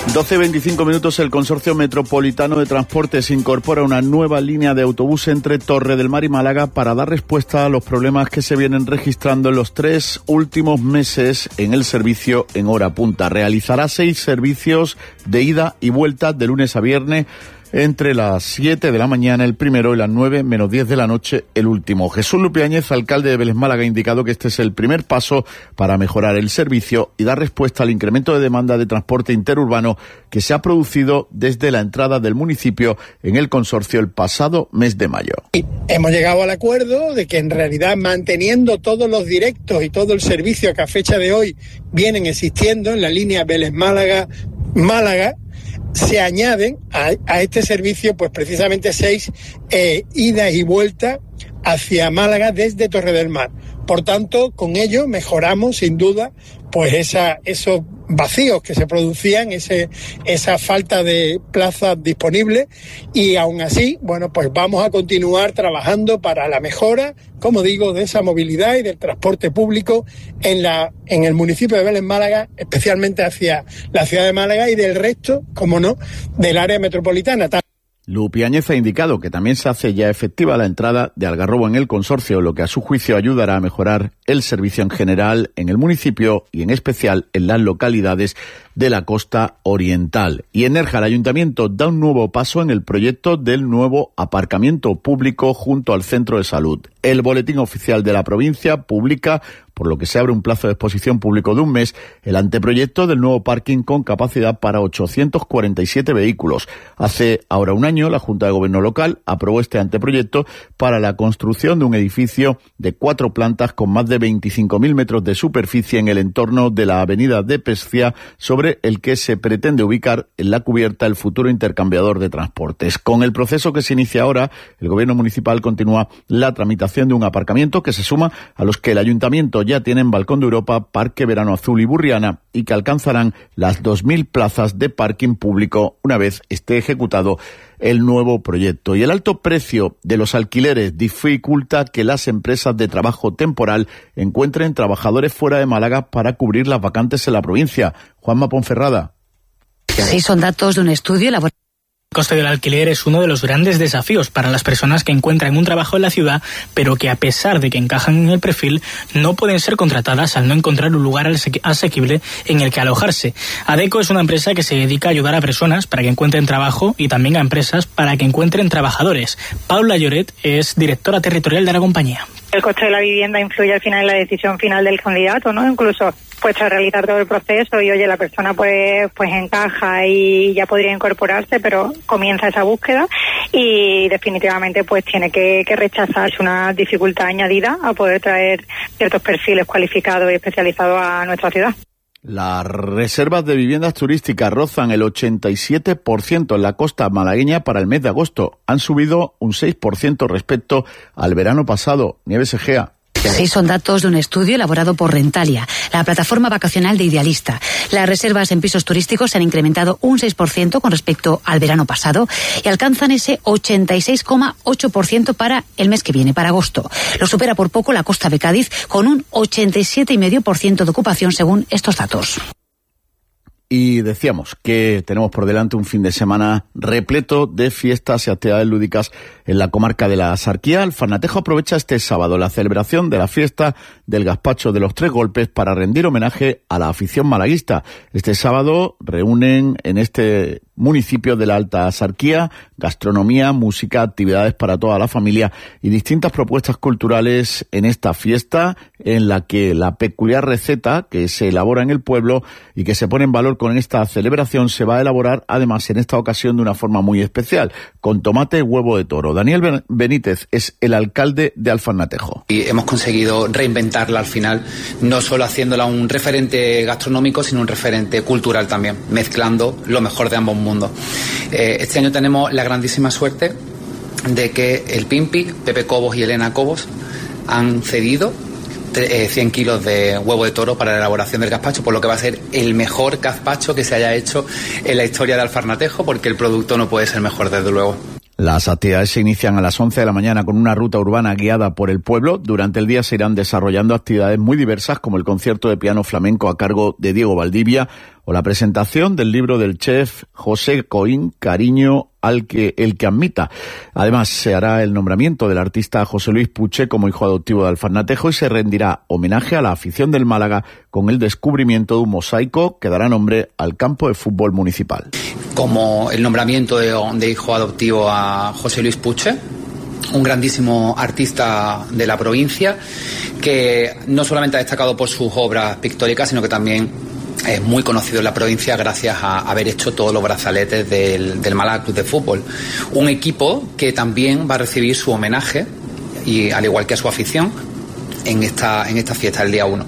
12:25 minutos. El Consorcio Metropolitano de Transportes incorpora una nueva línea de autobús entre Torre del Mar y Málaga para dar respuesta a los problemas que se vienen registrando en los 3 últimos meses en el servicio en hora punta. Realizará 6 servicios de ida y vuelta de lunes a viernes entre las 7 de la mañana el primero y las 9 menos 10 de la noche el último. Jesús Lupiáñez, alcalde de Vélez Málaga, ha indicado que este es el primer paso para mejorar el servicio y dar respuesta al incremento de demanda de transporte interurbano que se ha producido desde la entrada del municipio en el consorcio el pasado mes de mayo. Hemos llegado al acuerdo de que en realidad, manteniendo todos los directos y todo el servicio que a fecha de hoy vienen existiendo en la línea Vélez Málaga, se añaden a este servicio pues precisamente 6 idas y vueltas hacia Málaga desde Torre del Mar. Por tanto, con ello mejoramos sin duda pues esos vacíos que se producían, esa falta de plazas disponibles, y aún así, bueno, pues vamos a continuar trabajando para la mejora, como digo, de esa movilidad y del transporte público en el municipio de Vélez Málaga, especialmente hacia la ciudad de Málaga y del resto, como no, del área metropolitana. Lupiáñez ha indicado que también se hace ya efectiva la entrada de Algarrobo en el consorcio, lo que a su juicio ayudará a mejorar el servicio en general en el municipio y en especial en las localidades de la costa oriental. Y en Nerja, el ayuntamiento da un nuevo paso en el proyecto del nuevo aparcamiento público junto al centro de salud. El boletín oficial de la provincia publica, por lo que se abre un plazo de exposición público de un mes, el anteproyecto del nuevo parking con capacidad para 847 vehículos. Hace ahora un año, la Junta de Gobierno local aprobó este anteproyecto para la construcción de un edificio de 4 plantas con más de 25.000 metros de superficie en el entorno de la avenida de Pescia, sobre el que se pretende ubicar en la cubierta el futuro intercambiador de transportes. Con el proceso que se inicia ahora, el Gobierno municipal continúa la tramitación de un aparcamiento que se suma a los que el ayuntamiento ya tiene en Balcón de Europa, Parque Verano Azul y Burriana, y que alcanzarán las 2.000 plazas de parking público una vez esté ejecutado el nuevo proyecto. Y el alto precio de los alquileres dificulta que las empresas de trabajo temporal encuentren trabajadores fuera de Málaga para cubrir las vacantes en la provincia. Juanma Ponferrada. Sí, son datos de un estudio elaborado. El coste del alquiler es uno de los grandes desafíos para las personas que encuentran un trabajo en la ciudad, pero que a pesar de que encajan en el perfil, no pueden ser contratadas al no encontrar un lugar asequible en el que alojarse. Adecco es una empresa que se dedica a ayudar a personas para que encuentren trabajo y también a empresas para que encuentren trabajadores. Paula Lloret es directora territorial de la compañía. El coste de la vivienda influye al final en la decisión final del candidato, ¿no? Incluso pues tras realizar todo el proceso y oye, la persona pues encaja y ya podría incorporarse, pero comienza esa búsqueda y definitivamente pues tiene que rechazarse una dificultad añadida a poder traer ciertos perfiles cualificados y especializados a nuestra ciudad. Las reservas de viviendas turísticas rozan el 87% en la costa malagueña para el mes de agosto. Han subido un 6% respecto al verano pasado. Nieves Egea. Sí, son datos de un estudio elaborado por Rentalia, la plataforma vacacional de Idealista. Las reservas en pisos turísticos se han incrementado un 6% con respecto al verano pasado y alcanzan ese 86,8% para el mes que viene, para agosto. Lo supera por poco la Costa de Cádiz con un 87,5% de ocupación según estos datos. Y decíamos que tenemos por delante un fin de semana repleto de fiestas y actividades lúdicas en la comarca de la Axarquía. El Farnatejo aprovecha este sábado la celebración de la fiesta del Gazpacho de los Tres Golpes para rendir homenaje a la afición malaguista. Este sábado reúnen en este municipio de la Alta Axarquía gastronomía, música, actividades para toda la familia y distintas propuestas culturales en esta fiesta, en la que la peculiar receta que se elabora en el pueblo y que se pone en valor con esta celebración se va a elaborar además en esta ocasión de una forma muy especial, con tomate y huevo de toro. Daniel Benítez es el alcalde de Alfarnatejo. Y hemos conseguido reinventarla al final, no solo haciéndola un referente gastronómico, sino un referente cultural también, mezclando lo mejor de ambos mundos. Este año tenemos la grandísima suerte de que el Pimpi, Pepe Cobos y Elena Cobos han cedido 100 kilos de huevo de toro para la elaboración del gazpacho, por lo que va a ser el mejor gazpacho que se haya hecho en la historia de Alfarnatejo, porque el producto no puede ser mejor, desde luego. Las actividades se inician a las 11 de la mañana con una ruta urbana guiada por el pueblo. Durante el día se irán desarrollando actividades muy diversas como el concierto de piano flamenco a cargo de Diego Valdivia o la presentación del libro del chef José Coín, Cariño el que admita. Además, se hará el nombramiento del artista José Luis Puche como hijo adoptivo de Alfarnatejo y se rendirá homenaje a la afición del Málaga con el descubrimiento de un mosaico que dará nombre al campo de fútbol municipal. Como el nombramiento de hijo adoptivo a José Luis Puche, un grandísimo artista de la provincia que no solamente ha destacado por sus obras pictóricas, sino que también es muy conocido en la provincia gracias a haber hecho todos los brazaletes del Málaga Club de Fútbol. Un equipo que también va a recibir su homenaje, y al igual que a su afición, en esta fiesta del día 1.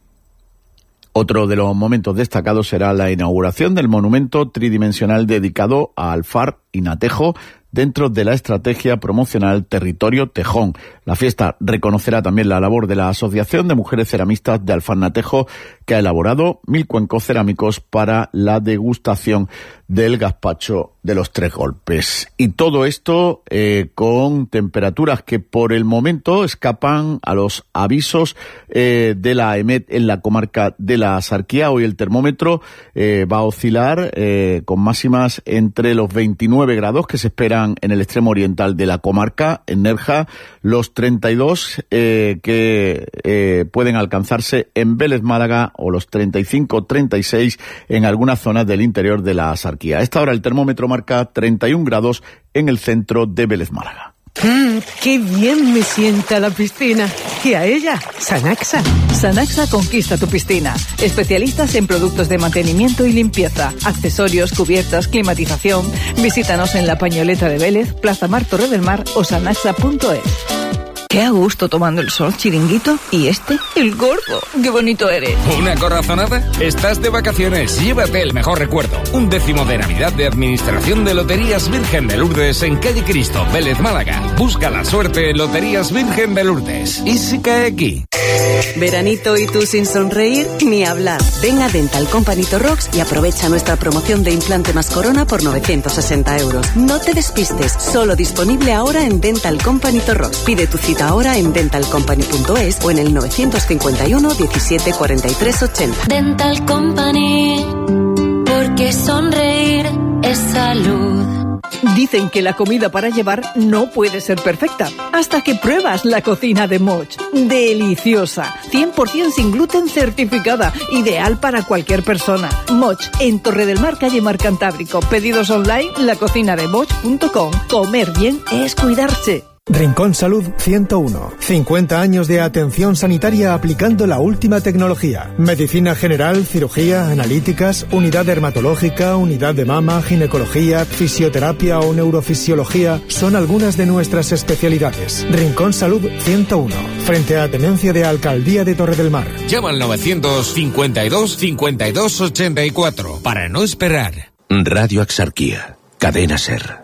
Otro de los momentos destacados será la inauguración del monumento tridimensional dedicado a Alfar y Natejo dentro de la estrategia promocional Territorio Tejón. La fiesta reconocerá también la labor de la Asociación de Mujeres Ceramistas de Alfarnatejo, que ha elaborado 1000 cuencos cerámicos para la degustación del gazpacho de los 3 golpes. Y todo esto con temperaturas que por el momento escapan a los avisos de la EMET en la comarca de la Axarquía. Hoy el termómetro va a oscilar con máximas entre los 29 grados que se esperan en el extremo oriental de la comarca, en Nerja, los 32 que pueden alcanzarse en Vélez Málaga o los 35-36 en algunas zonas del interior de la Axarquía. A esta hora el termómetro marca 31 grados en el centro de Vélez Málaga. ¡Qué bien me sienta la piscina! Y a ella, Sanaxa. Sanaxa conquista tu piscina. Especialistas en productos de mantenimiento y limpieza, accesorios, cubiertas, climatización. Visítanos en La Pañoleta de Vélez, Plaza Mar, Torre del Mar o sanaxa.es. Qué a gusto tomando el sol, Chiringuito. Y el gordo. ¡Qué bonito eres! ¿Una corazonada? Estás de vacaciones. Llévate el mejor recuerdo. Un 10º de Navidad de Administración de Loterías Virgen de Lourdes en Calle Cristo, Vélez, Málaga. Busca la suerte en Loterías Virgen de Lourdes. Y si cae aquí. Veranito y tú sin sonreír, ni hablar. Ven a Dental Company Torrox y aprovecha nuestra promoción de implante más corona por 960 euros. No te despistes, solo disponible ahora en Dental Company Torrox. Pide tu cita ahora en dentalcompany.es o en el 951 17 43 80. Dental Company, porque sonreír es salud. Dicen que la comida para llevar no puede ser perfecta hasta que pruebas la cocina de Moch. Deliciosa, 100% sin gluten certificada, ideal para cualquier persona. Moch, en Torre del Mar, calle Mar Cantábrico. Pedidos online, lacocinademoch.com. Comer bien es cuidarse. Rincón Salud 101. 50 años de atención sanitaria aplicando la última tecnología. Medicina general, cirugía, analíticas, unidad dermatológica, unidad de mama, ginecología, fisioterapia o neurofisiología son algunas de nuestras especialidades. Rincón Salud 101. Frente a Tenencia de Alcaldía de Torre del Mar. Llama al 952 52 84 para no esperar. Radio Axarquía. Cadena SER.